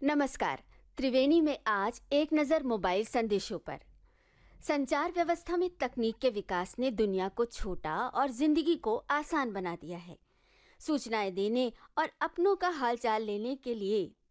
नमस्कार। त्रिवेणी में आज एक नज़र मोबाइल संदेशों पर। संचार व्यवस्था में तकनीक के विकास ने दुनिया को छोटा और जिंदगी को आसान बना दिया है। सूचनाएं देने और अपनों का हालचाल लेने के लिए